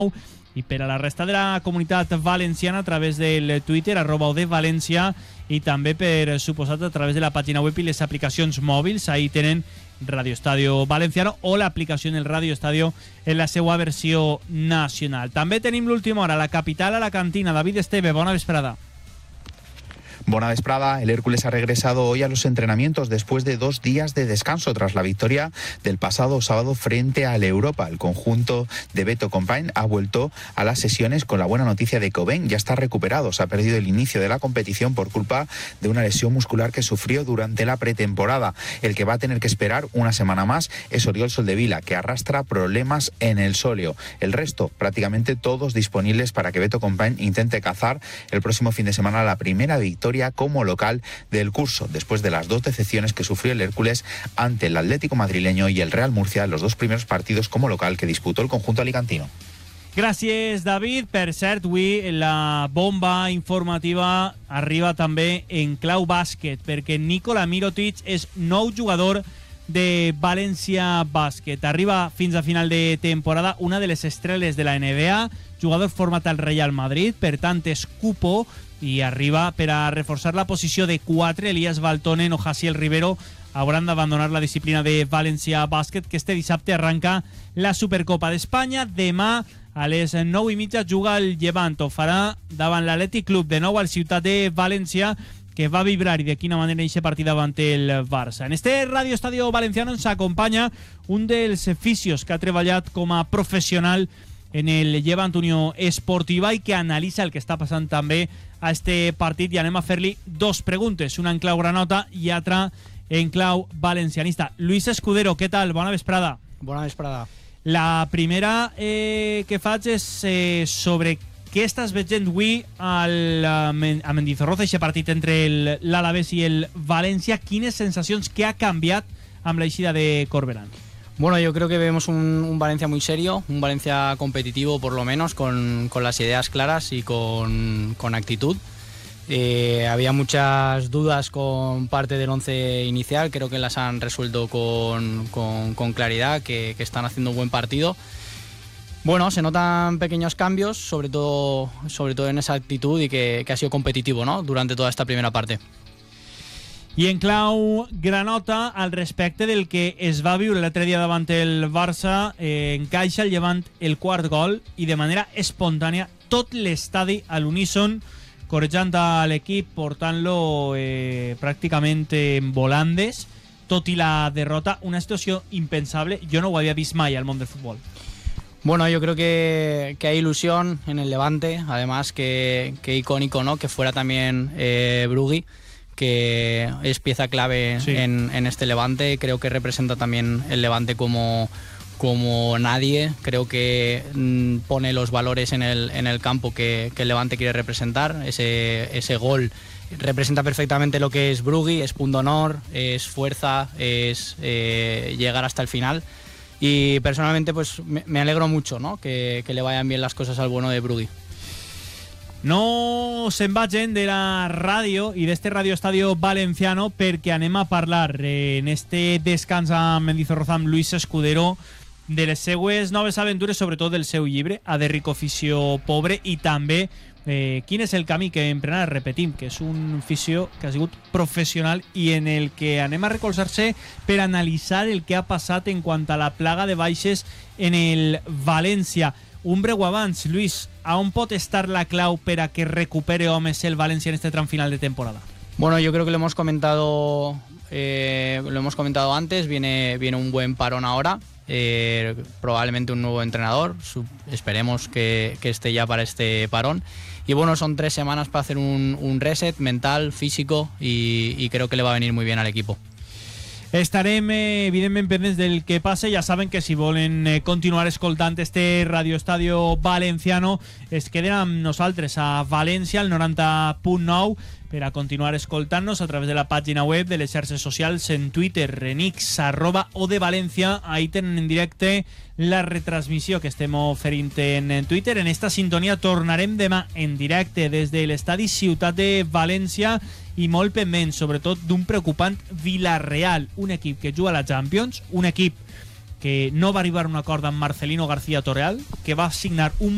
i per a la resta de la comunitat valenciana a través del Twitter @odevalència i també per suposat a través de la pàgina web i les aplicacions mòbils. Ahí tenen Radio Estadio Valenciano o l'aplicació en el Radio Estadio en la seva versió nacional. També tenim l'última hora a la capital, a la cantina. David Esteve, bona vesprada. Buena vesprada. El Hércules ha regresado hoy a los entrenamientos después de 2 días de descanso tras la victoria del pasado sábado frente al Europa. El conjunto de Beto Compañ ha vuelto a las sesiones con la buena noticia de que Oben ya está recuperado. Se ha perdido el inicio de la competición por culpa de una lesión muscular que sufrió durante la pretemporada. El que va a tener que esperar una semana más es Oriol Soldevila, que arrastra problemas en el sóleo. El resto, prácticamente todos disponibles para que Beto Compañ intente cazar el próximo fin de semana la primera victoria como local del curso, después de las 2 decepciones que sufrió el Hércules ante el Atlético madrileño y el Real Murcia en los 2 primeros partidos como local que disputó el conjunto alicantino. Gràcies, David. Per cert, avui la bomba informativa arriba també en clau bàsquet, perquè Nikola Mirotic és nou jugador de València Bàsquet. Arriba fins a final de temporada una de les estrelles de la NBA, jugador format al Real Madrid, per tant és cupo, i arriba per a reforçar la posició de 4. Elias Valtonen o Jaciel Rivero hauran d'abandonar la disciplina de València Bàsquet, que este dissabte arranca la Supercopa d'Espanya. Demà a les 9:30 juga el Llevant, ho farà davant l'Atlètic Club, de nou al Ciutat de València, que va vibrar i de quina manera eixe partit davant el Barça. En este Radio Estadio Valenciano ens acompanya un dels fisios que ha treballat com a professional en el Llevant Unió Esportiva i que analitza el que està passant també a este partit, i anem a fer-li 2 preguntes, una en clau granota i altra en clau valencianista. Luis Escudero, què tal? Bona vesprada. Bona vesprada. La primera que faig és sobre què estàs veient avui a Mendizorroza, aquest partit entre l'Alavés i el València. Quines sensacions que ha canviat amb l'eixida de Corberán? Bueno, yo creo que vemos un Valencia muy serio, un Valencia competitivo por lo menos, con las ideas claras y con actitud. Había muchas dudas con parte del 11 inicial, creo que las han resuelto con claridad, que están haciendo un buen partido. Bueno, se notan pequeños cambios, sobre todo en esa actitud, y que ha sido competitivo, ¿no?, durante toda esta primera parte. I en clau granota, al respecte del que es va viure l'altre dia davant el Barça, encaixa el Llevant el 4º gol i de manera espontània tot l'estadi a l'uníson, corejant a l'equip, portant-lo pràcticament en volandes, tot i la derrota. Una situació impensable, jo no ho havia vist mai al món del futbol. Bueno, yo creo que hay ilusión en el Levante, además que icónico, ¿no?, que fuera también Brugui, que es pieza clave, sí, en este Levante. Creo que representa también el Levante como nadie. Creo que pone los valores en el campo que el Levante quiere representar. Ese gol representa perfectamente lo que es Brugui, es punto honor, es fuerza, es llegar hasta el final. Y personalmente pues me alegro mucho, ¿no?, que le vayan bien las cosas al bueno de Brugui. No se'n vagin de la ràdio i d'este Radio Estadio Valenciano, perquè anem a parlar en este descans a Mendizorroza amb Luis Escudero de les seues noves aventures, sobretot del seu llibre, A de rico oficio pobre, i també quin és el camí que emprena. Repetim que és un fisio que ha sigut professional i en el que anem a recolzar-se per analitzar el que ha passat en quant a la plaga de baixes en el València. Un breu abans, Luis, a on pot estar la clau per a que recupere homes el València en este tram final de temporada? Bueno, yo creo que lo hemos comentado antes, viene un buen parón ahora, probablemente un nuevo entrenador, esperemos que esté ya para este parón. Y bueno, son 3 semanas para hacer un reset mental, físico, y creo que le va a venir muy bien al equipo. Estarem, evidentment, pendents del que passe. Ja saben que si volen continuar escoltant este Radio Estadio Valenciano, es queden amb nosaltres a València, al 90.9, per a continuar escoltant-nos a través de la pàgina web, de les xarxes socials, en Twitter, en X, @odevalencia. Ahí tenen en directe la retransmissió que estem oferint en Twitter. En esta sintonia tornarem demà en directe des de l'estadi Ciutat de València, i molt pendent, sobretot, d'un preocupant Villarreal, un equip que juga a la Champions, un equip que no va arribar a un acord amb Marcelino García Torreal, que va signar un